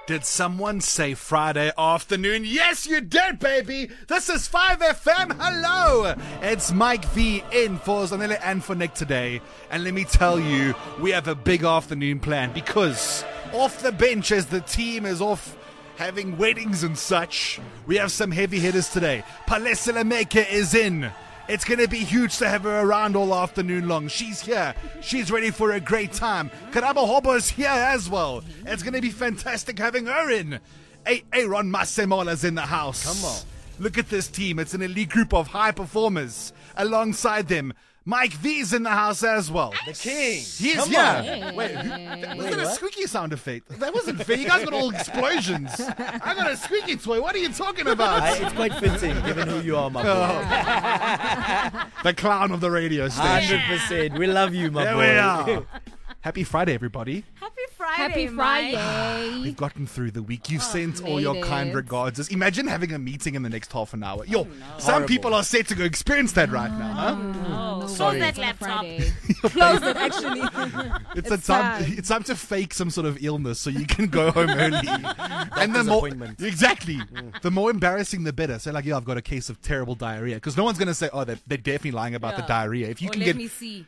Did someone say Friday afternoon? Yes, you did, baby. This is 5FM. Hello. It's Mike V in for Zanele and for Nick today. And let me tell you, we have a big afternoon plan because off the bench as the team is off having weddings and such, we have some heavy hitters today. Palesa Lemeke is in. It's going to be huge to have her around all afternoon long. She's here. She's ready for a great time. Karabo Hobo's here as well. It's going to be fantastic having her in. Aaron Masemola's in the house. Come on. Look at this team. It's an elite group of high performers. Alongside them, Mike V's in the house as well. The king. He's Come here. on. Wait, was that a squeaky sound effect? That wasn't fair. You guys got all explosions. I got a squeaky toy. What are you talking about? It's quite fitting, given who you are, my boy. The clown of the radio station. 100%. We love you, my There boy. we are. Happy Friday, everybody. Happy Friday, Happy Mike. Friday. We've gotten through the week. You've sent all your made kind it. regards. Imagine having a meeting in the next half an hour. Some Horrible. people are set to go experience that right now. Huh? Oh, Sorry. close that On a laptop. Friday. Close it, actually. It's sad. time to fake some sort of illness so you can go home early. And the more appointment. exactly, the more embarrassing, the better. So like, yeah, I've got a case of terrible diarrhea because no one's going to say, oh, they're definitely lying about the Yeah. diarrhea. If you Or can let get me see.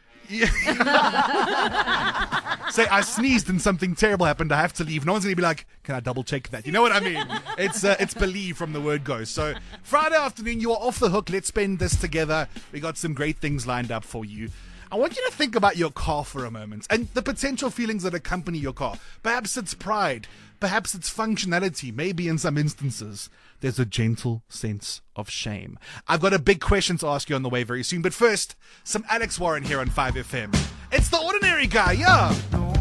say I sneezed and something terrible happened, I have to leave. No one's gonna be like, can I double check that? You know what I mean? It's believe from the word go. So Friday afternoon, you are off the hook. Let's spend this together. We got some great things lined up for you. I want you to think about your car for a moment and the potential feelings that accompany your car. Perhaps it's pride. Perhaps it's functionality. Maybe in some instances, there's a gentle sense of shame. I've got a big question to ask you on the way very soon. But first, some Alex Warren here on 5FM. It's the ordinary guy, yeah.